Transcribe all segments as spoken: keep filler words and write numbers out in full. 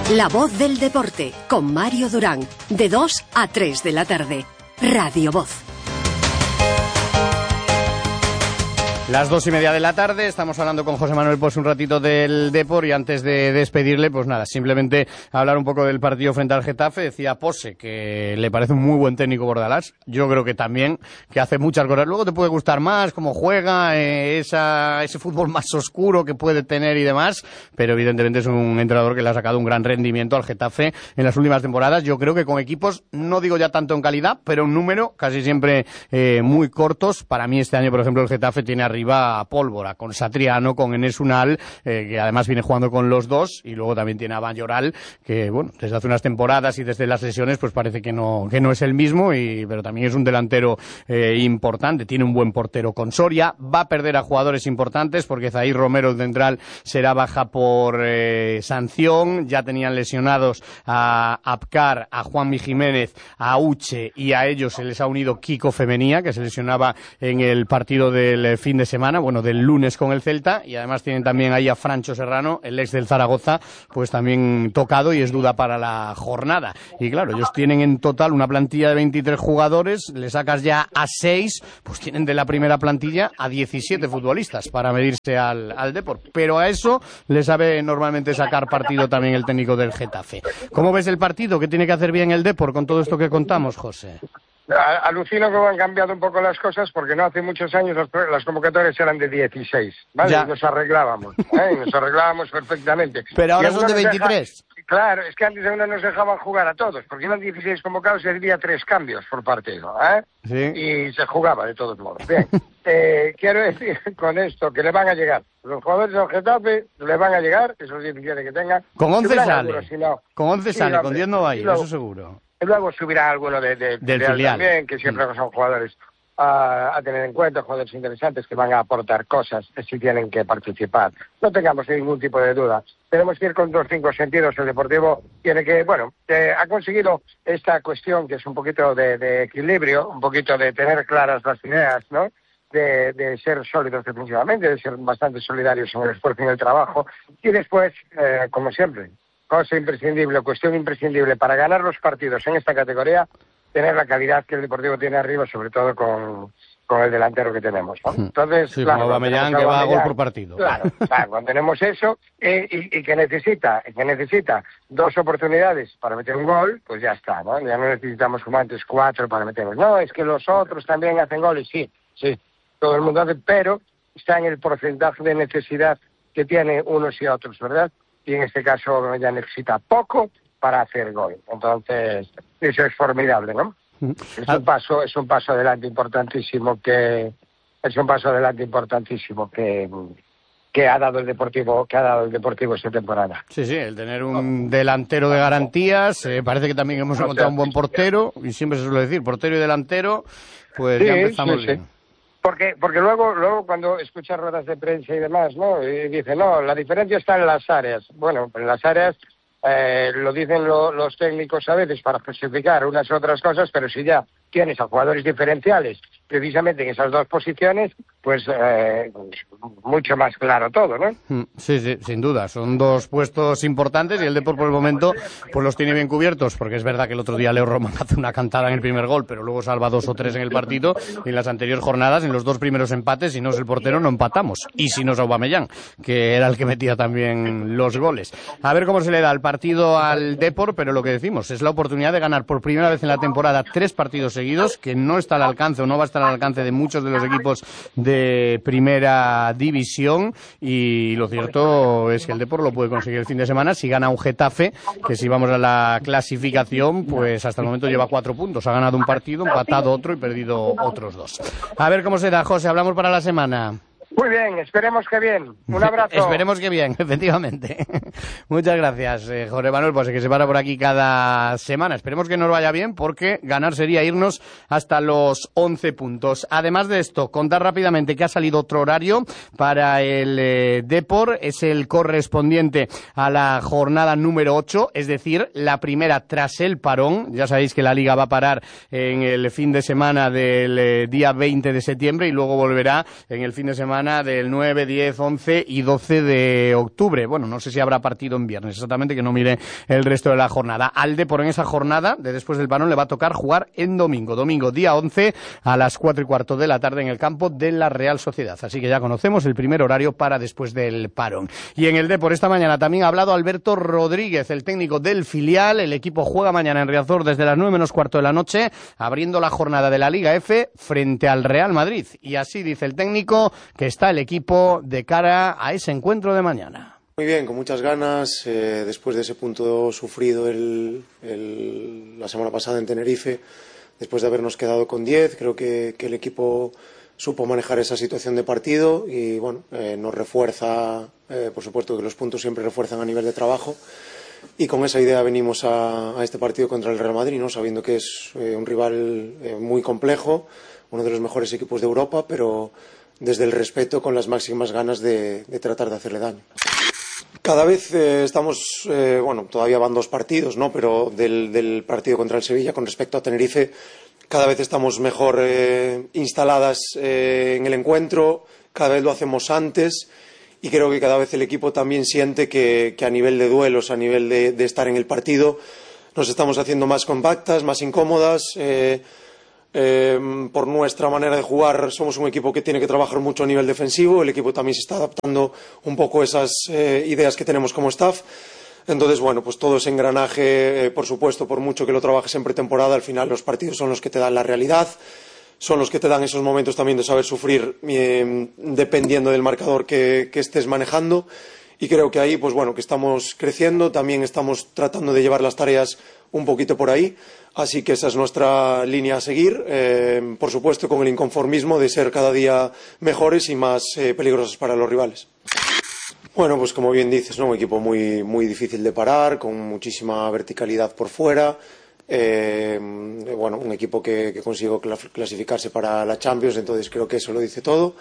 La voz del deporte, con Mario Durán, de dos a tres de la tarde. Radio Voz. Las dos y media de la tarde, estamos hablando con José Manuel pues un ratito del Depor, y antes de despedirle, pues nada, simplemente hablar un poco del partido frente al Getafe. Decía Pose que le parece un muy buen técnico Bordalás. Yo creo que también, que hace muchas cosas. Luego te puede gustar más cómo juega, eh, esa, ese fútbol más oscuro que puede tener y demás, pero evidentemente es un entrenador que le ha sacado un gran rendimiento al Getafe en las últimas temporadas. Yo creo que con equipos, no digo ya tanto en calidad, pero un número casi siempre eh, muy cortos. Para mí este año, por ejemplo, el Getafe tiene arriba a pólvora, con Satriano, con Enes Unal, eh, que además viene jugando con los dos, y luego también tiene a Mayoral, que bueno, desde hace unas temporadas y desde las lesiones pues parece que no que no es el mismo, y pero también es un delantero eh, importante. Tiene un buen portero con Soria. Va a perder a jugadores importantes porque Zaïr Romero, el central, será baja por eh, sanción. Ya tenían lesionados a Abkar, a Juanmi Jiménez, a Uche, y a ellos se les ha unido Kiko Femenía, que se lesionaba en el partido del fin de semana, bueno, del lunes con el Celta, y además tienen también ahí a Francho Serrano, el ex del Zaragoza, pues también tocado y es duda para la jornada. Y claro, ellos tienen en total una plantilla de veintitrés jugadores, le sacas ya a seis, pues tienen de la primera plantilla a diecisiete futbolistas para medirse al, al Depor. Pero a eso le sabe normalmente sacar partido también el técnico del Getafe. ¿Cómo ves el partido? ¿Qué tiene que hacer bien el Depor con todo esto que contamos, José? Alucino que han cambiado un poco las cosas, porque no hace muchos años las, las convocatorias eran de dieciséis, ¿vale? Ya. Y nos arreglábamos, ¿eh? Nos arreglábamos perfectamente. Pero ahora son de veintitrés. Deja... Claro, es que antes de uno nos dejaban jugar a todos, porque eran dieciséis convocados y había tres cambios por partido, ¿eh? Sí. Y se jugaba de todos modos. Bien, eh, quiero decir con esto que le van a llegar. Los jugadores del Getafe le van a llegar, esos diecisiete que tengan. Con once sale, algunos, si no. Con once sí, sale, no, con diez no va a ir, eso seguro. Luego subirá alguno de, de, del de filial también, que siempre mm. son jugadores a, a tener en cuenta, jugadores interesantes que van a aportar cosas si tienen que participar. No tengamos ningún tipo de duda. Tenemos que ir con los cinco sentidos. El Deportivo tiene que, bueno, eh, ha conseguido esta cuestión que es un poquito de, de equilibrio, un poquito de tener claras las ideas, ¿no? De, de ser sólidos definitivamente, de ser bastante solidarios en el esfuerzo y en el trabajo. Y después, eh, como siempre, cosa imprescindible, cuestión imprescindible para ganar los partidos en esta categoría, tener la calidad que el Deportivo tiene arriba, sobre todo con, con el delantero que tenemos, ¿no? Entonces, sí, claro, como Aubameyang, que va a gol por partido. Claro, claro, cuando tenemos eso eh, y, y que necesita que necesita dos oportunidades para meter un gol, pues ya está, ¿no? Ya no necesitamos como antes cuatro para meterlos. No, es que los otros también hacen goles, sí, sí, todo el mundo hace, pero está en el porcentaje de necesidad que tiene unos y otros, ¿verdad? Y en este caso ya necesita poco para hacer gol. Entonces, eso es formidable, ¿no? Es un paso, es un paso adelante importantísimo que es un paso adelante importantísimo que que ha dado el Deportivo, que ha dado el Deportivo esta temporada. Sí, sí, el tener un delantero de garantías, eh, parece que también hemos encontrado un buen portero, y siempre se suele decir portero y delantero, pues sí, ya empezamos sí, bien. Sí. Porque porque luego luego cuando escuchas ruedas de prensa y demás, ¿no? Y dice, no, la diferencia está en las áreas. Bueno, en las áreas eh, lo dicen lo, los técnicos a veces para justificar unas u otras cosas, pero si ya tienes a jugadores diferenciales precisamente en esas dos posiciones, pues eh, mucho más claro todo, ¿no? Sí, sí, sin duda. Son dos puestos importantes y el Depor por el momento pues los tiene bien cubiertos, porque es verdad que el otro día Leo Roman hace una cantada en el primer gol, pero luego salva dos o tres en el partido, y en las anteriores jornadas, en los dos primeros empates, si no es el portero, no empatamos. Y si no es Aubameyang, que era el que metía también los goles. A ver cómo se le da el partido al Depor, pero lo que decimos, es la oportunidad de ganar por primera vez en la temporada tres partidos seguidos, que no está al alcance o no va a estar al alcance de muchos de los equipos de primera división, y lo cierto es que el Depor lo puede conseguir el fin de semana si gana un Getafe, que si vamos a la clasificación, pues hasta el momento lleva cuatro puntos, ha ganado un partido, empatado otro y perdido otros dos. A ver cómo se da, José, hablamos para la semana. Muy bien, esperemos que bien. Un abrazo. Esperemos que bien, efectivamente. Muchas gracias, eh, Jorge Manuel, pues que se para por aquí cada semana. Esperemos que nos vaya bien, porque ganar sería irnos hasta los once puntos. Además de esto, contar rápidamente que ha salido otro horario para el eh, Depor. Es el correspondiente a la jornada número ocho, es decir, la primera tras el parón. Ya sabéis que la Liga va a parar en el fin de semana del eh, día veinte de septiembre y luego volverá en el fin de semana semana del nueve, diez, once y doce de octubre. Bueno, no sé si habrá partido en viernes, exactamente, que no mire el resto de la jornada. Al Depor en esa jornada de después del parón le va a tocar jugar en domingo. Domingo, día once, a las cuatro y cuarto de la tarde en el campo de la Real Sociedad. Así que ya conocemos el primer horario para después del parón. Y en el Depor esta mañana también ha hablado Alberto Rodríguez, el técnico del filial. El equipo juega mañana en Riazor desde las nueve menos cuarto de la noche, abriendo la jornada de la Liga F frente al Real Madrid. Y así dice el técnico que está el equipo de cara a ese encuentro de mañana. Muy bien, con muchas ganas, eh, después de ese punto sufrido el, el, la semana pasada en Tenerife, después de habernos quedado con diez, creo que, que el equipo supo manejar esa situación de partido y bueno, eh, nos refuerza, eh, por supuesto que los puntos siempre refuerzan a nivel de trabajo. Y con esa idea venimos a, a este partido contra el Real Madrid, ¿no? Sabiendo que es eh, un rival eh, muy complejo, uno de los mejores equipos de Europa, pero desde el respeto, con las máximas ganas de, de tratar de hacerle daño. Cada vez eh, estamos, eh, bueno, todavía van dos partidos, ¿no? Pero del, del partido contra el Sevilla con respecto a Tenerife, cada vez estamos mejor eh, instaladas eh, en el encuentro, cada vez lo hacemos antes. Y creo que cada vez el equipo también siente que, que a nivel de duelos, a nivel de, de estar en el partido, nos estamos haciendo más compactas, más incómodas. Eh, eh, por nuestra manera de jugar, somos un equipo que tiene que trabajar mucho a nivel defensivo. El equipo también se está adaptando un poco a esas eh, ideas que tenemos como staff. Entonces, bueno, pues todo ese engranaje, eh, por supuesto, por mucho que lo trabajes en pretemporada, al final los partidos son los que te dan la realidad. Son los que te dan esos momentos también de saber sufrir eh, dependiendo del marcador que, que estés manejando. Y creo que ahí, pues bueno, que estamos creciendo, también estamos tratando de llevar las tareas un poquito por ahí. Así que esa es nuestra línea a seguir, eh, por supuesto con el inconformismo de ser cada día mejores y más eh, peligrosos para los rivales. Bueno, pues como bien dices, ¿no? Un equipo muy, muy difícil de parar, con muchísima verticalidad por fuera. Eh, bueno, un equipo que, que consiguió clasificarse para la Champions, entonces creo que eso lo dice todo.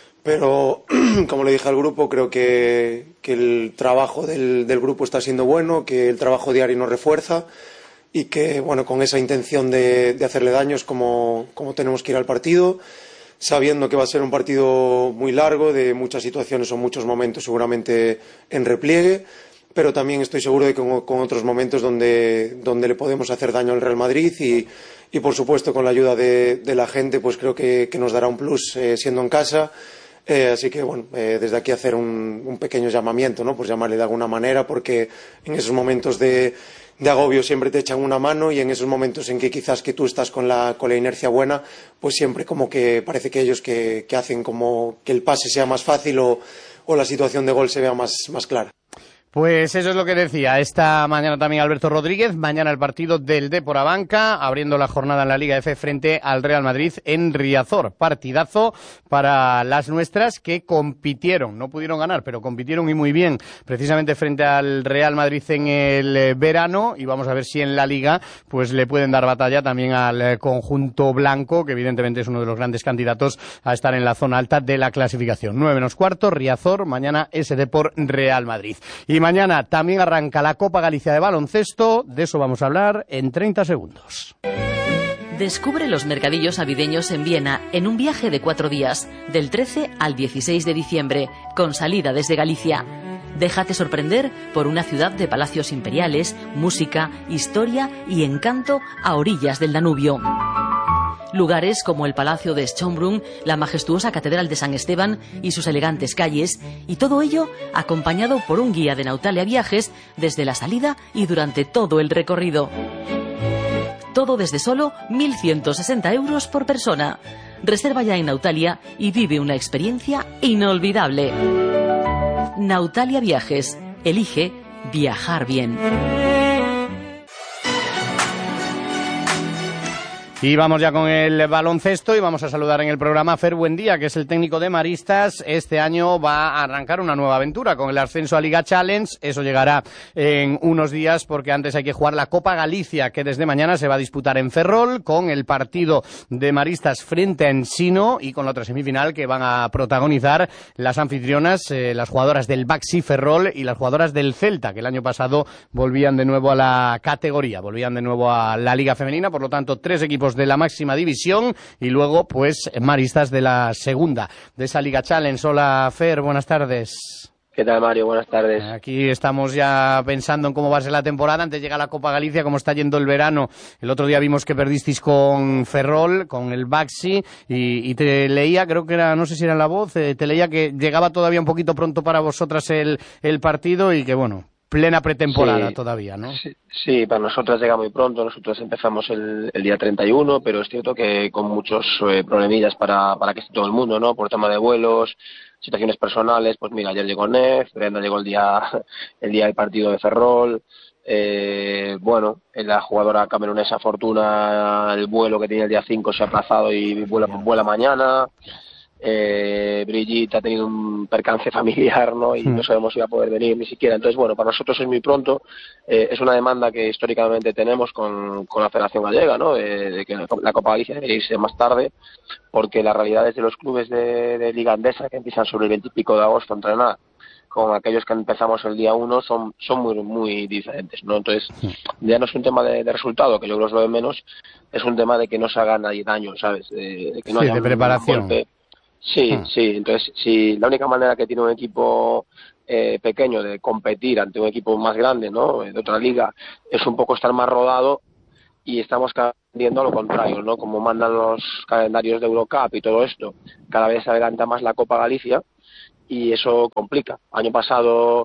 Pero, como le dije al grupo, creo que, que el trabajo del, del grupo está siendo bueno, que el trabajo diario nos refuerza y que, bueno, con esa intención de, de hacerle daño es como, como tenemos que ir al partido, sabiendo que va a ser un partido muy largo, de muchas situaciones o muchos momentos seguramente en repliegue. Pero también estoy seguro de que con, con otros momentos donde, donde le podemos hacer daño al Real Madrid y, y por supuesto con la ayuda de, de la gente pues creo que, que nos dará un plus eh, siendo en casa. Eh, así que bueno, eh, desde aquí hacer un, un pequeño llamamiento, ¿no? Pues llamarle de alguna manera, porque en esos momentos de, de agobio siempre te echan una mano y en esos momentos en que quizás que tú estás con la, con la inercia buena, pues siempre como que parece que ellos que, que hacen como que el pase sea más fácil o, o la situación de gol se vea más, más clara. Pues eso es lo que decía esta mañana también Alberto Rodríguez. Mañana el partido del Depor a Banca, abriendo la jornada en la Liga F frente al Real Madrid en Riazor. Partidazo para las nuestras que compitieron, no pudieron ganar, pero compitieron y muy bien, precisamente frente al Real Madrid en el verano. Y vamos a ver si en la Liga pues le pueden dar batalla también al conjunto blanco, que evidentemente es uno de los grandes candidatos a estar en la zona alta de la clasificación. nueve menos cuarto, Riazor, mañana ese Depor Real Madrid. Y Y mañana también arranca la Copa Galicia de baloncesto, de eso vamos a hablar en treinta segundos. Descubre los mercadillos navideños en Viena en un viaje de cuatro días, del trece al dieciséis de diciembre, con salida desde Galicia. Déjate sorprender por una ciudad de palacios imperiales, música, historia y encanto a orillas del Danubio. Lugares como el Palacio de Schönbrunn, la majestuosa Catedral de San Esteban y sus elegantes calles, y todo ello acompañado por un guía de Nautalia Viajes desde la salida y durante todo el recorrido. Todo desde solo mil ciento sesenta euros por persona. Reserva ya en Nautalia y vive una experiencia inolvidable. Nautalia Viajes. Elige viajar bien. Y vamos ya con el baloncesto y vamos a saludar en el programa a Fer Buendía, que es el técnico de Maristas. Este año va a arrancar una nueva aventura con el ascenso a Liga Challenge. Eso llegará en unos días porque antes hay que jugar la Copa Galicia, que desde mañana se va a disputar en Ferrol, con el partido de Maristas frente a Ensino y con la otra semifinal que van a protagonizar las anfitrionas, eh, las jugadoras del Baxi Ferrol y las jugadoras del Celta, que el año pasado volvían de nuevo a la categoría, volvían de nuevo a la Liga Femenina. Por lo tanto, tres equipos equipos de la máxima división y luego pues maristas de la segunda, de esa Liga Challenge. Hola Fer, buenas tardes. ¿Qué tal, Mario? Buenas tardes. Aquí estamos ya pensando en cómo va a ser la temporada. Antes llega la Copa Galicia, cómo está yendo el verano. El otro día vimos que perdisteis con Ferrol, con el Baxi, y, y te leía, creo que era, no sé si era en La Voz, eh, te leía que llegaba todavía un poquito pronto para vosotras el, el partido y que, bueno, plena pretemporada sí, todavía, ¿no? Sí, sí, para nosotras llega muy pronto. Nosotros empezamos el, el día treinta y uno, pero es cierto que con muchos eh, problemillas para, para que esté todo el mundo, ¿no? Por tema de vuelos, situaciones personales. Pues mira, ayer llegó Nef, Brenda llegó el día el día del partido de Ferrol. Eh, bueno, la jugadora camerunesa Fortuna, el vuelo que tenía el día cinco se ha aplazado y vuela, vuela mañana. Eh, Brigitte ha tenido un percance familiar, ¿no? Y no sabemos si va a poder venir ni siquiera. Entonces, bueno, para nosotros es muy pronto. Eh, es una demanda que históricamente tenemos con, con la Federación Gallega, ¿no? De, de que la Copa Galicia debe irse más tarde, porque las realidades de los clubes de, de Liga Andesa, que empiezan sobre el veintipico de agosto a entrenar, con aquellos que empezamos el día uno, son son muy muy diferentes, ¿no? Entonces, ya no es un tema de, de resultado, que yo creo que es lo de menos, es un tema de que no se haga nadie daño, ¿sabes? De, de que no sí, haya de un, preparación. Un golpe. Sí, hmm. sí, entonces si la única manera que tiene un equipo eh, pequeño de competir ante un equipo más grande, ¿no? De otra liga, es un poco estar más rodado, y estamos viendo lo contrario, ¿no? Como mandan los calendarios de Eurocup y todo esto, cada vez se adelanta más la Copa Galicia y eso complica. Año pasado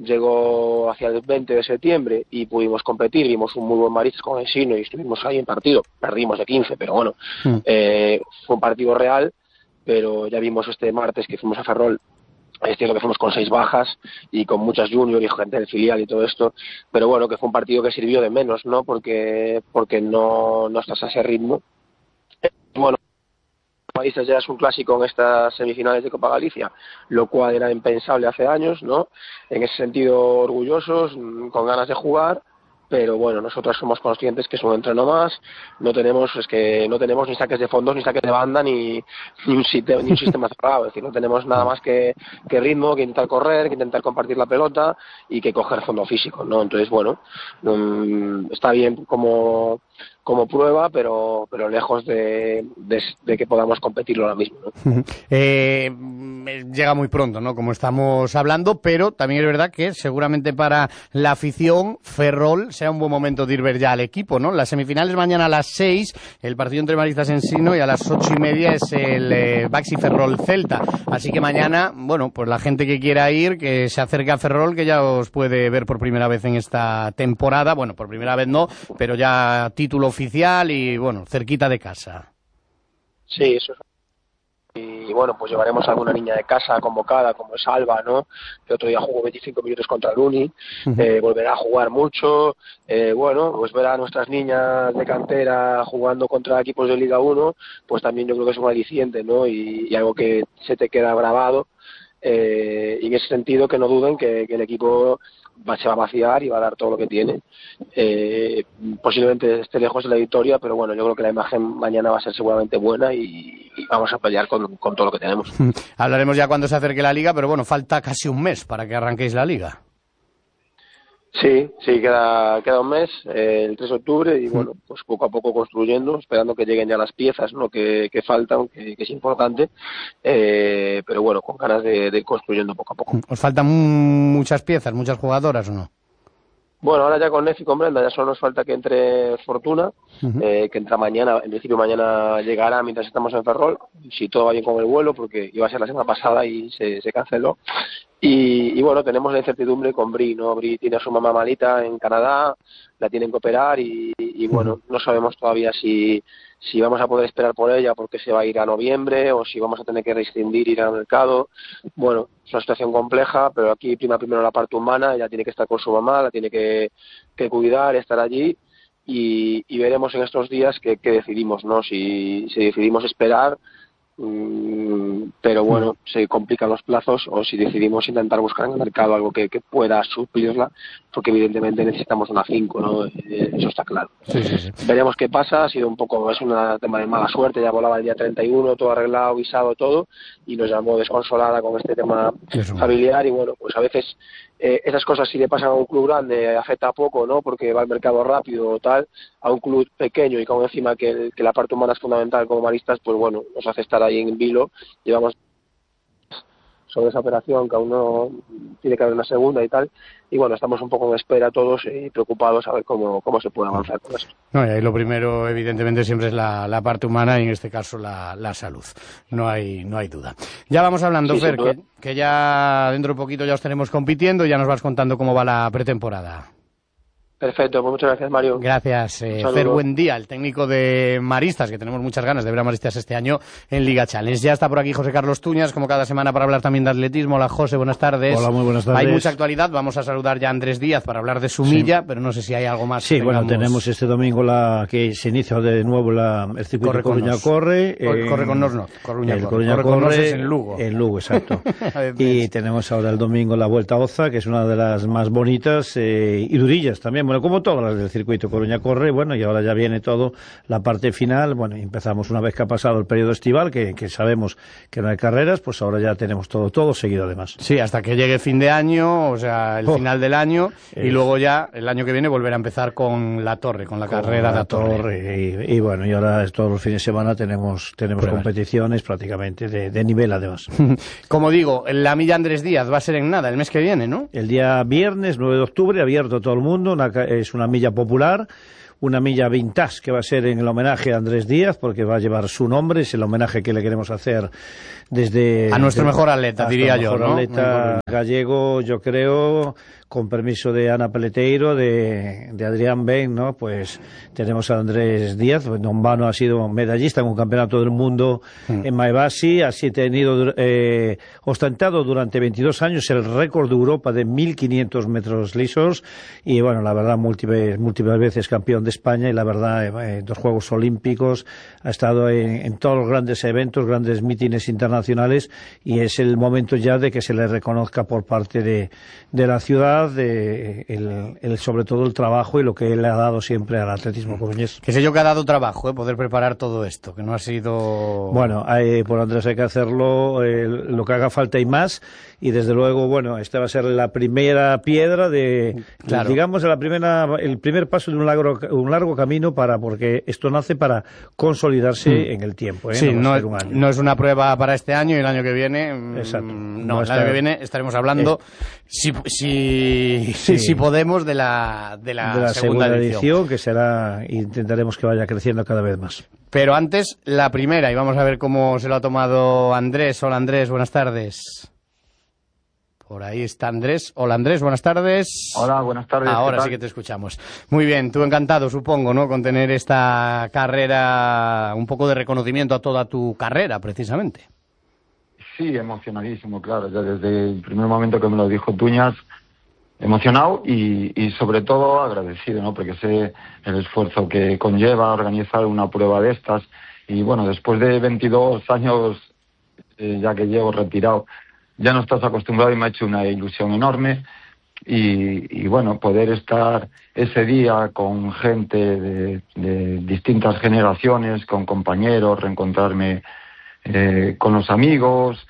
llegó hacia el veinte de septiembre y pudimos competir, vimos un muy buen Maristas con el Sino y estuvimos ahí en partido, perdimos de quince, pero bueno, hmm. eh, fue un partido real. Pero ya vimos este martes que fuimos a Ferrol, es cierto que fuimos con seis bajas y con muchas junior y gente del filial y todo esto, pero bueno, que fue un partido que sirvió de menos, ¿no? Porque porque no, no estás a ese ritmo. Bueno, Maristas ya es un clásico en estas semifinales de Copa Galicia, lo cual era impensable hace años, ¿no? En ese sentido, orgullosos, con ganas de jugar. Pero bueno, nosotros somos conscientes que es un entreno más, no tenemos es que no tenemos ni saques de fondos, ni saques de banda, ni, ni, un, sistema, ni un sistema cerrado, es decir, no tenemos nada más que, que ritmo, que intentar correr, que intentar compartir la pelota y que coger fondo físico, ¿no? Entonces, bueno, um, está bien como, como prueba, pero pero lejos de, de, de que podamos competirlo ahora mismo, ¿no? eh, llega muy pronto, ¿no? Como estamos hablando, pero también es verdad que seguramente para la afición Ferrol sea un buen momento de ir ver ya al equipo, ¿no? Las semifinales mañana a las seis, el partido entre Maristas Ensino, y a las ocho y media es el eh, Baxi Ferrol Celta. Así que mañana, bueno, pues la gente que quiera ir, que se acerque a Ferrol, que ya os puede ver por primera vez en esta temporada. Bueno, por primera vez no, pero ya título oficial y, bueno, cerquita de casa. Sí, eso es. Y bueno, pues llevaremos a alguna niña de casa convocada, como es Alba, ¿no? Que otro día jugó veinticinco minutos contra el Uni, uh-huh. eh, volverá a jugar mucho. Eh, bueno, pues ver a nuestras niñas de cantera jugando contra equipos de Liga uno, pues también yo creo que es un aliciente, ¿no? Y, y algo que se te queda grabado. Eh, y en ese sentido, que no duden que, que el equipo va, se va a vaciar y va a dar todo lo que tiene. Eh, posiblemente esté lejos de la victoria, pero bueno, yo creo que la imagen mañana va a ser seguramente buena y, y vamos a pelear con, con todo lo que tenemos. Hablaremos ya cuando se acerque la Liga, pero bueno, falta casi un mes para que arranquéis la Liga. Sí, sí, queda queda un mes, eh, el tres de octubre, y bueno, pues poco a poco construyendo, esperando que lleguen ya las piezas, ¿no? que, que faltan, que, que es importante, eh, pero bueno, con ganas de, de ir construyendo poco a poco. ¿Os faltan muchas piezas, muchas jugadoras o no? Bueno, ahora ya con Nef y con Brenda ya solo nos falta que entre Fortuna, uh-huh. eh, que entra mañana, en principio mañana llegará mientras estamos en Ferrol, si todo va bien con el vuelo, porque iba a ser la semana pasada y se, se canceló. Y, y bueno, tenemos la incertidumbre con Bri, ¿no? Bri tiene a su mamá malita en Canadá, la tienen que operar y, y bueno, no sabemos todavía si, si vamos a poder esperar por ella porque se va a ir a noviembre o si vamos a tener que rescindir, ir al mercado. Bueno, es una situación compleja, pero aquí prima primero la parte humana, ella tiene que estar con su mamá, la tiene que, que cuidar, estar allí y, y veremos en estos días qué, qué decidimos, ¿no? Si, si decidimos esperar, pero bueno, se complican los plazos, o si decidimos intentar buscar en el mercado algo que, que pueda suplirla, porque evidentemente necesitamos una cinco, ¿no? Eh, eso está claro. Sí, sí, sí. Veremos qué pasa, ha sido un poco, es un tema de mala suerte, ya volaba el día treinta y uno, todo arreglado, visado, todo, y nos llamó desconsolada con este tema eso. familiar, y bueno, pues a veces eh, esas cosas si le pasan a un club grande afecta poco, ¿no? Porque va al mercado rápido o tal. A un club pequeño y como encima que, el, que la parte humana es fundamental como maristas, pues bueno, nos hace estar ahí en vilo. Llevamos sobre esa operación, que aún no tiene que haber una segunda y tal, y bueno, estamos un poco en espera todos y preocupados a ver cómo, cómo se puede avanzar con eso. No, y ahí lo primero, evidentemente, siempre es la, la parte humana y en este caso la, la salud. No hay, no hay duda. Ya vamos hablando, sí, Fer, que, que ya dentro de poquito ya os tenemos compitiendo y ya nos vas contando cómo va la pretemporada. Perfecto, pues muchas gracias, Mario. Gracias, eh, Fer Buendía, el técnico de Maristas, que tenemos muchas ganas de ver a Maristas este año en Liga Challenge. Ya está por aquí José Carlos Tuñas, como cada semana, para hablar también de atletismo. Hola, José, buenas tardes. Hola, muy buenas tardes. Hay mucha actualidad, vamos a saludar ya a Andrés Díaz para hablar de su sí. milla, pero no sé si hay algo más. Sí, bueno, tenemos este domingo la que se inicia de nuevo la, el circuito corre Coruña Corre. Eh, corre con nos, no, Coruña el Corre. Coruña corre, corre, corre es en Lugo. En Lugo, exacto. Y tenemos ahora el domingo la Vuelta a Oza, que es una de las más bonitas, eh, y durillas también, bueno, como todas las del circuito Coruña Corre, bueno, y ahora ya viene todo la parte final, bueno, y empezamos una vez que ha pasado el periodo estival, que, que sabemos que no hay carreras, pues ahora ya tenemos todo, todo seguido además. Sí, hasta que llegue fin de año, o sea, el oh, final del año, es... y luego ya, el año que viene, volver a empezar con la Torre, con la con carrera de la Torre. torre. Y, y bueno, y ahora todos los fines de semana tenemos, tenemos competiciones prácticamente de, de nivel además. Como digo, la milla Andrés Díaz va a ser en nada, el mes que viene, ¿no? El día viernes, nueve de octubre, abierto a todo el mundo, una, es una milla popular, una milla vintage que va a ser en el homenaje a Andrés Díaz, porque va a llevar su nombre, es el homenaje que le queremos hacer desde... A nuestro de, mejor atleta, diría yo, mejor ¿no? atleta gallego, yo creo, con permiso de Ana Peleteiro, de, de Adrián Ben, ¿no? Pues tenemos a Andrés Díaz, don Vano ha sido medallista en un campeonato del mundo mm. en Maebasi, ha tenido eh, ostentado durante veintidós años el récord de Europa de mil quinientos metros lisos, y bueno, la verdad, múltiples, múltiples veces campeón de España, y la verdad, eh, dos Juegos Olímpicos, ha estado en, en todos los grandes eventos, grandes mítines internacionales, y es el momento ya de que se le reconozca por parte de, de la ciudad, de el, el, sobre todo el trabajo y lo que él le ha dado siempre al atletismo coruñés. Que sé yo que ha dado trabajo, ¿eh? Poder preparar todo esto, que no ha sido... Bueno, hay, por Andrés hay que hacerlo eh, lo que haga falta y más, y desde luego, bueno, esta va a ser la primera piedra de, claro. digamos, la primera, el primer paso de un largo, un largo camino, para porque esto nace para consolidarse mm. en el tiempo, ¿eh? Sí, no, no, es, no es una prueba para este año, y el año que viene... Exacto. No, no el año que viene estaremos hablando, eh. si, si, sí. si podemos, de la, de la, de la segunda, segunda edición. edición, que será, intentaremos que vaya creciendo cada vez más. Pero antes, la primera, y vamos a ver cómo se lo ha tomado Andrés. Hola, Andrés, buenas tardes. Por ahí está Andrés. Hola, Andrés, buenas tardes. Hola, buenas tardes. Ahora sí que te escuchamos. Muy bien, tú encantado, supongo, ¿no?, con tener esta carrera, un poco de reconocimiento a toda tu carrera, precisamente. Sí, emocionadísimo, claro. Ya desde el primer momento que me lo dijo Tuñas, emocionado y, y sobre todo agradecido, ¿no?, porque sé el esfuerzo que conlleva organizar una prueba de estas. Y bueno, después de veintidós años, eh, ya que llevo retirado, ya no estás acostumbrado, y me ha hecho una ilusión enorme. Y, y bueno, poder estar ese día con gente de, de distintas generaciones, con compañeros, reencontrarme eh, con los amigos,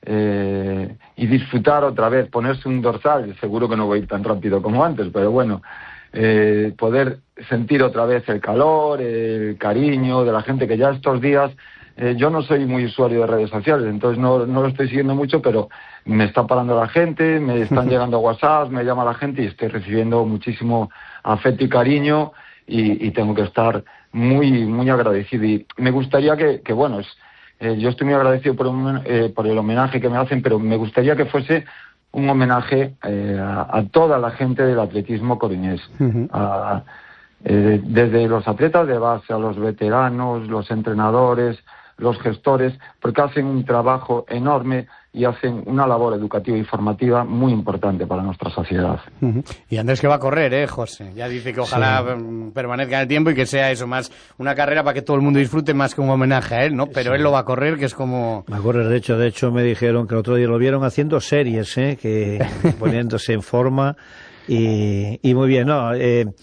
eh, y disfrutar otra vez, ponerse un dorsal. Seguro que no voy a ir tan rápido como antes, pero bueno, eh, poder sentir otra vez el calor, el cariño de la gente, que ya estos días... Eh, yo no soy muy usuario de redes sociales, entonces no, no lo estoy siguiendo mucho, pero me está parando la gente, me están llegando WhatsApp, me llama la gente, y estoy recibiendo muchísimo afecto y cariño, y, y tengo que estar muy muy agradecido. Y me gustaría que, que bueno, es, eh, yo estoy muy agradecido por, un, eh, por el homenaje que me hacen, pero me gustaría que fuese un homenaje eh, a, a toda la gente del atletismo coruñés, uh-huh. a, eh, desde los atletas de base a los veteranos, los entrenadores, los gestores, porque hacen un trabajo enorme y hacen una labor educativa y formativa muy importante para nuestra sociedad. Uh-huh. Y Andrés, que va a correr, ¿eh, José? Ya dice que ojalá sí. permanezca en el tiempo y que sea eso, más una carrera para que todo el mundo disfrute, más que un homenaje a él, ¿no? Pero sí. él lo va a correr, que es como... Va a correr, de hecho, de hecho me dijeron que el otro día lo vieron haciendo series, ¿eh? Que poniéndose en forma, y, y muy bien, ¿no? Eh,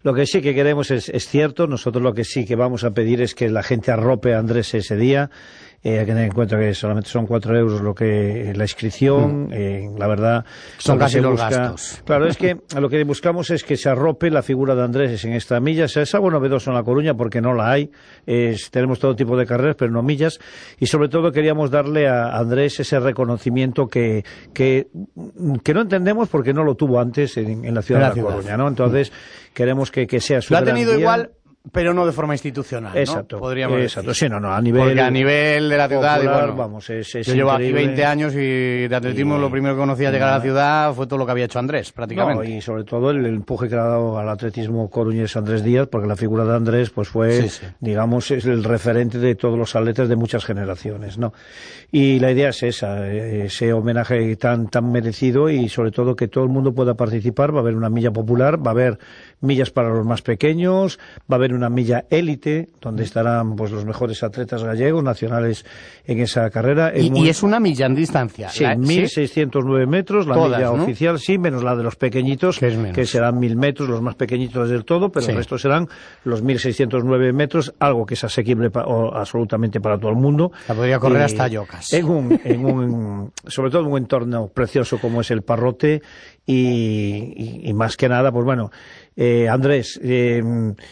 Lo que sí que queremos es, es cierto, nosotros lo que sí que vamos a pedir es que la gente arrope a Andrés ese día. Eh, hay que tener en cuenta que solamente son cuatro euros lo que la inscripción, mm. eh, la verdad son casi los busca, gastos. Claro, es que lo que buscamos es que se arrope la figura de Andrés en esta milla. Es algo novedoso en La Coruña porque no la hay. Es, tenemos todo tipo de carreras, pero no millas. Y sobre todo queríamos darle a Andrés ese reconocimiento que que, que no entendemos porque no lo tuvo antes en, en la ciudad en la de La ciudad. Coruña, ¿no? Entonces mm. queremos que, que sea su Lo ha gran tenido día. igual, pero no de forma institucional, ¿no? Exacto, Podríamos exacto. decir. Sí, no, no, a nivel Porque a nivel de la ciudad, popular, y bueno, vamos, es, es yo llevo aquí increíble. veinte años y de atletismo y, lo primero que conocí al llegar a la ciudad fue todo lo que había hecho Andrés, prácticamente. No, y sobre todo el, el empuje que le ha dado al atletismo coruñés Andrés Díaz, porque la figura de Andrés pues fue, sí, sí. digamos, es el referente de todos los atletas de muchas generaciones, ¿no? Y la idea es esa, ese homenaje tan, tan merecido y sobre todo que todo el mundo pueda participar. Va a haber una milla popular, va a haber millas para los más pequeños, va a haber una milla élite, donde estarán pues los mejores atletas gallegos, nacionales en esa carrera. Y, muy... y es una milla en distancia. Sí, la, mil seiscientos nueve ¿sí? metros, la Todas, milla ¿no? oficial, sí, menos la de los pequeñitos, que, que serán mil metros, los más pequeñitos del todo, pero sí. el resto serán los mil seiscientos nueve metros, algo que es asequible pa, o, absolutamente para todo el mundo. La podría correr y, hasta Yocas. En un, en un, sobre todo en un entorno precioso como es el Parrote y, y, y más que nada, pues bueno, eh, Andrés, eh,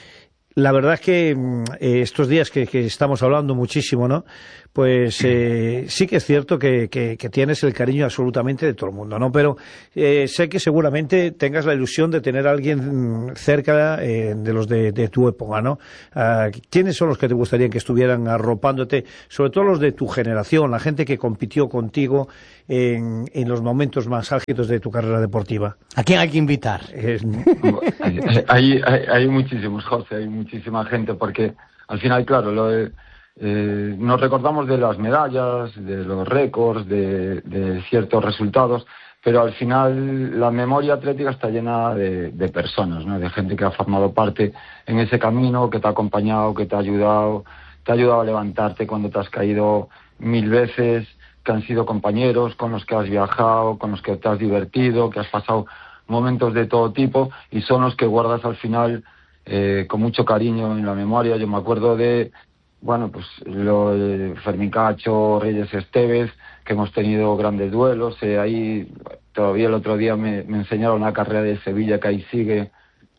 la verdad es que eh, estos días que, que estamos hablando muchísimo, ¿no? Pues eh, sí que es cierto que, que, que tienes el cariño absolutamente de todo el mundo, ¿no? Pero eh, sé que seguramente tengas la ilusión de tener a alguien cerca eh, de los de, de tu época, ¿no? Uh, ¿Quiénes son los que te gustaría que estuvieran arropándote? Sobre todo los de tu generación, la gente que compitió contigo en, en los momentos más álgidos de tu carrera deportiva. ¿A quién hay que invitar? Es... hay, hay, hay muchísimos, José, hay muchísima gente, porque al final, claro, lo de... Eh, nos recordamos de las medallas, de los récords, de, de ciertos resultados, pero al final la memoria atlética está llena de, de personas, ¿no? De gente que ha formado parte en ese camino, que te ha acompañado, que te ha ayudado, te ha ayudado a levantarte cuando te has caído mil veces, que han sido compañeros con los que has viajado, con los que te has divertido, que has pasado momentos de todo tipo y son los que guardas al final eh, con mucho cariño en la memoria. Yo me acuerdo de Bueno, pues lo de Fermín Cacho, Reyes Esteves, que hemos tenido grandes duelos. Eh, ahí todavía el otro día me, me enseñaron la carrera de Sevilla, que ahí sigue,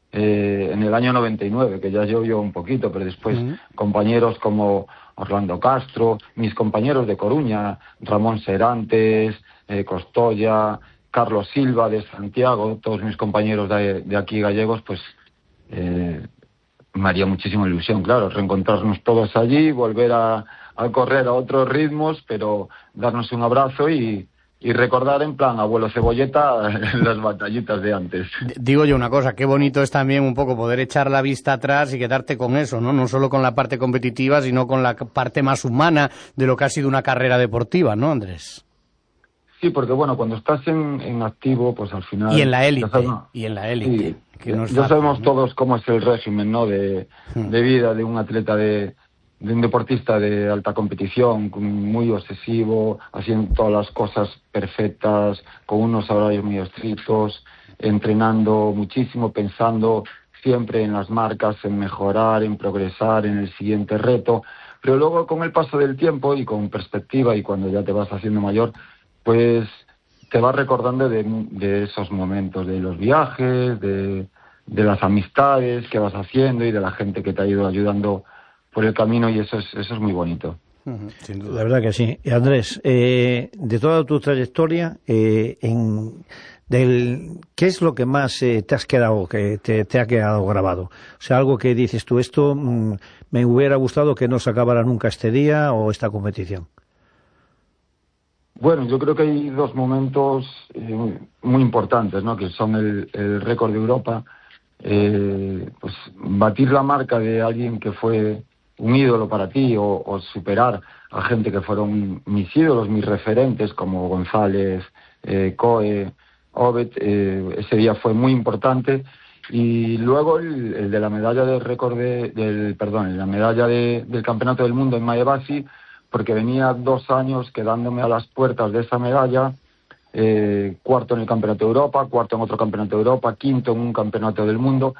eh, en el año noventa y nueve, que ya llovió un poquito, pero después uh-huh. compañeros como Orlando Castro, mis compañeros de Coruña, Ramón Serantes, eh, Costoya, Carlos Silva de Santiago, todos mis compañeros de, de aquí gallegos, pues... Eh, me haría muchísima ilusión, claro, reencontrarnos todos allí, volver a, a correr a otros ritmos, pero darnos un abrazo y, y recordar en plan abuelo Cebolleta las batallitas de antes. Digo yo una cosa, qué bonito es también un poco poder echar la vista atrás y quedarte con eso, ¿no? No solo con la parte competitiva, sino con la parte más humana de lo que ha sido una carrera deportiva, ¿no, Andrés? Sí, porque bueno, cuando estás en, en activo, pues al final... Y en la élite, sabes, y en la élite. Sí, que no es ya fácil, sabemos ¿no? todos cómo es el régimen, ¿no? De, hmm. de vida de un atleta, de, de un deportista de alta competición, muy obsesivo, haciendo todas las cosas perfectas, con unos horarios muy estrictos, entrenando muchísimo, pensando siempre en las marcas, en mejorar, en progresar, en el siguiente reto. Pero luego, con el paso del tiempo y con perspectiva, y cuando ya te vas haciendo mayor, pues te vas recordando de, de esos momentos, de los viajes, de, de las amistades que vas haciendo y de la gente que te ha ido ayudando por el camino, y eso es, eso es muy bonito. Uh-huh, sin duda. La verdad que sí. Y Andrés, eh, de toda tu trayectoria, eh, en, del, ¿qué es lo que más eh, te has quedado, que te, te ha quedado grabado? O sea, algo que dices tú, esto mmm, me hubiera gustado que no se acabara nunca este día o esta competición. Bueno, yo creo que hay dos momentos eh, muy importantes, ¿no? Que son el, el récord de Europa, eh, pues batir la marca de alguien que fue un ídolo para ti, o, o superar a gente que fueron mis ídolos, mis referentes, como González, eh, Coe, Obed. Eh, ese día fue muy importante. Y luego el, el de la medalla del récord de, del, perdón, la medalla de, del Campeonato del Mundo en Maevasi, porque venía dos años quedándome a las puertas de esa medalla, eh, cuarto en el Campeonato de Europa, cuarto en otro Campeonato de Europa, quinto en un Campeonato del Mundo.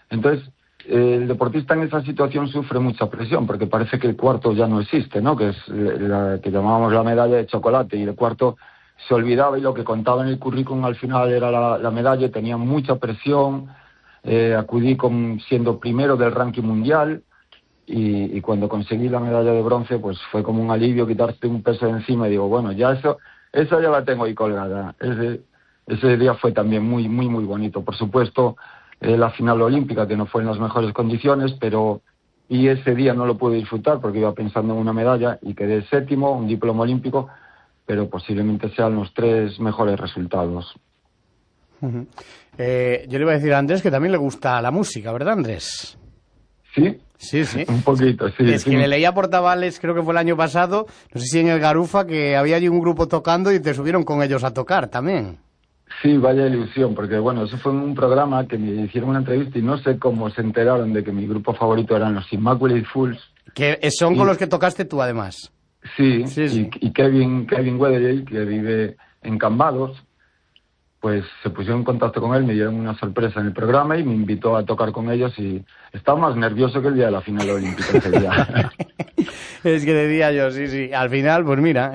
Entonces, eh, el deportista en esa situación sufre mucha presión, porque parece que el cuarto ya no existe, ¿no? Que es la que llamábamos la medalla de chocolate, y el cuarto se olvidaba, y lo que contaba en el currículum al final era la, la medalla. Tenía mucha presión, eh, acudí con, siendo primero del ranking mundial, y, y cuando conseguí la medalla de bronce, pues fue como un alivio quitarte un peso de encima, y digo, bueno, ya eso, esa ya la tengo ahí colgada. Ese, ese día fue también muy, muy, muy bonito. Por supuesto, eh, la final olímpica, que no fue en las mejores condiciones, pero y ese día no lo pude disfrutar porque iba pensando en una medalla y quedé séptimo, un diploma olímpico, pero posiblemente sean los tres mejores resultados. Uh-huh. Eh, yo le iba a decir a Andrés que también le gusta la música, ¿verdad, Andrés? Sí. Sí, sí. Un poquito, sí. Es sí. que le leía por Tabales, creo que fue el año pasado, no sé si en el Garufa, que había allí un grupo tocando y te subieron con ellos a tocar también. Sí, vaya ilusión, porque bueno, eso fue un programa que me hicieron una entrevista y no sé cómo se enteraron de que mi grupo favorito eran los Immaculate Fools. Que son y, con los que tocaste tú, además. Sí, sí, sí. Y, y Kevin, Kevin Weatherly, que vive en Cambados, pues se pusieron en contacto con él, me dieron una sorpresa en el programa y me invitó a tocar con ellos, y estaba más nervioso que el día de la final olímpica ese día. Es que decía yo, sí, sí. Al final, pues mira,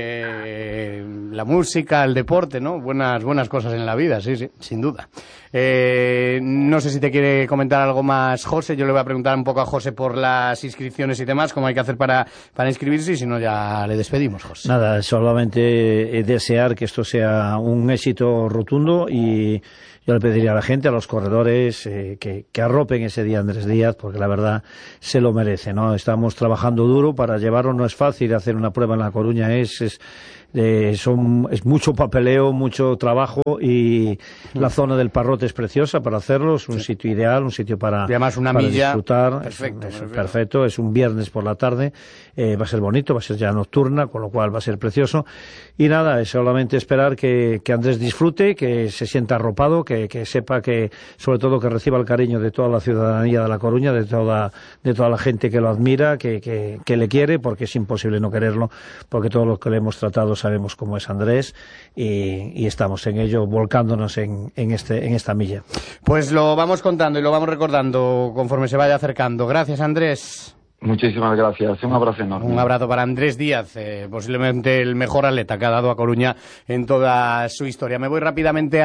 eh, la música, el deporte, ¿no? Buenas, buenas cosas en la vida, sí, sí, sin duda. Eh, no sé si te quiere comentar algo más, José. Yo le voy a preguntar un poco a José por las inscripciones y demás, cómo hay que hacer para, para inscribirse, y si no ya le despedimos, José. Nada, solamente desear que esto sea un éxito rotundo, y yo le pediría a la gente, a los corredores, eh, que, que arropen ese día a Andrés Díaz, porque la verdad se lo merece, ¿no? Estamos trabajando duro para llevarlo, no es fácil hacer una prueba en La Coruña, es... es Eh, son, es mucho papeleo, mucho trabajo, y la zona del Parrote es preciosa para hacerlo, es un sí. sitio ideal, un sitio para, y además una para milla disfrutar. Perfecto, es, es perfecto, es un viernes por la tarde, eh, va a ser bonito, va a ser ya nocturna, con lo cual va a ser precioso. Y nada, es solamente esperar que, que Andrés disfrute, que se sienta arropado, que, que sepa que, sobre todo, que reciba el cariño de toda la ciudadanía de La Coruña, de toda, de toda la gente que lo admira, que, que, que le quiere, porque es imposible no quererlo, porque todos los que le hemos tratado sabemos cómo es Andrés, y, y estamos en ello, volcándonos en, en, este, en esta milla. Pues lo vamos contando y lo vamos recordando conforme se vaya acercando. Gracias, Andrés. Muchísimas gracias, un abrazo enorme. Un abrazo para Andrés Díaz, eh, posiblemente el mejor atleta que ha dado a Coruña en toda su historia. Me voy rápidamente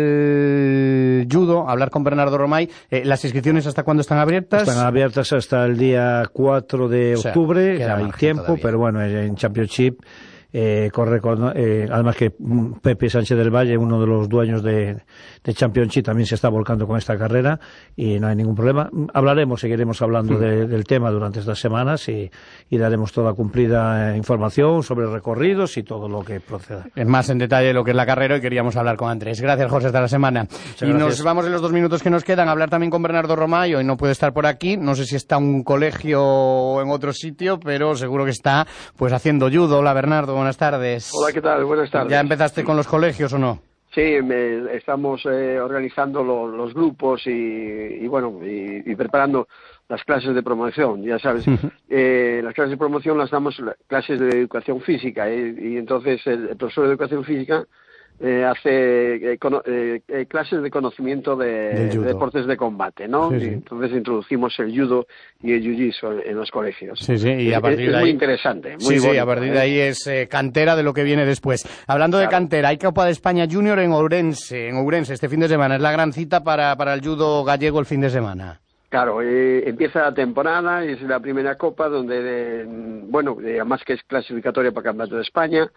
al judo, a hablar con Bernardo Romay. Eh, ¿Las inscripciones hasta cuándo están abiertas? Están abiertas hasta el día cuatro de octubre, o sea, hay tiempo, todavía. Pero bueno, en Championship... Eh, corre con, eh, además que Pepe Sánchez del Valle, uno de los dueños de, de Championship, también se está volcando con esta carrera, y no hay ningún problema. Hablaremos, seguiremos hablando mm. de, del tema durante estas semanas, y, y daremos toda cumplida información sobre recorridos y todo lo que proceda. Es más en detalle lo que es la carrera, y queríamos hablar con Andrés. Gracias, José, hasta la semana. Muchas y gracias. Nos vamos en los dos minutos que nos quedan a hablar también con Bernardo Romay. Hoy no puede estar por aquí, no sé si está en un colegio o en otro sitio, pero seguro que está pues haciendo judo. Hola, Bernardo. Buenas tardes. Hola, ¿qué tal? Buenas tardes. ¿Ya empezaste con los colegios o no? Sí, me, estamos eh, organizando lo, los grupos y, y bueno, y, y preparando las clases de promoción. Ya sabes, uh-huh. eh, las clases de promoción las damos clases de educación física, eh, y entonces el, el profesor de educación física Eh, hace eh, cono, eh, eh, clases de conocimiento de, de deportes de combate, ¿no? Sí, sí. Y entonces introducimos el judo y el jiu-jitsu en, en los colegios. Sí, sí, y a partir es, de es ahí... muy interesante. Muy sí, bonito, sí, a partir ¿eh? de ahí es eh, cantera de lo que viene después. Hablando claro. de cantera, hay Copa de España Junior en Ourense, en Ourense este fin de semana. Es la gran cita para, para el judo gallego el fin de semana. Claro, eh, empieza la temporada, es la primera copa donde, eh, bueno, eh, además que es clasificatoria para el Campeonato de España,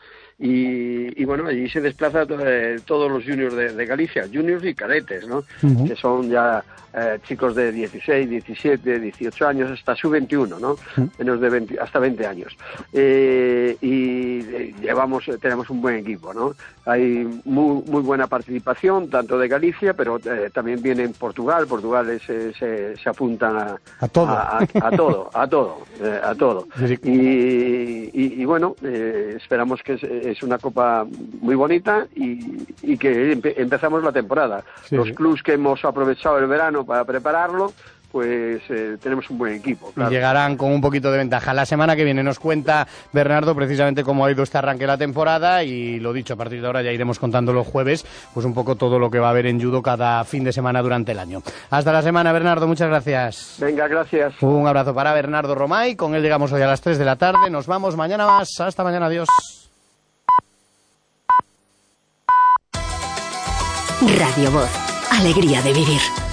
y, y bueno, allí se desplaza eh, todos los juniors de, de Galicia, juniors y cadetes, ¿no? Uh-huh. Que son ya eh, chicos de dieciséis, diecisiete, dieciocho años, hasta sub veintiuno, ¿no? Uh-huh. Menos de veinte, hasta veinte años. Eh, y eh, llevamos, tenemos un buen equipo, ¿no? Hay muy, muy buena participación, tanto de Galicia, pero eh, también viene en Portugal. Portugal es, es, es se apuntan a, a todo, a, a, a todo, a todo, eh, a todo. Sí. Y, y, y bueno, eh, esperamos que es, es una copa muy bonita y, y que empe, empezamos la temporada. Sí, Los sí. clubs que hemos aprovechado el verano para prepararlo, pues eh, tenemos un buen equipo. Claro. Llegarán con un poquito de ventaja. La semana que viene nos cuenta Bernardo precisamente cómo ha ido este arranque de la temporada y lo dicho, a partir de ahora ya iremos contando los jueves pues un poco todo lo que va a haber en judo cada fin de semana durante el año. Hasta la semana, Bernardo, muchas gracias. Venga, gracias. Un abrazo para Bernardo Romay, con él llegamos hoy a las tres de la tarde, nos vamos mañana más, hasta mañana, adiós. Radio Voz, alegría de vivir.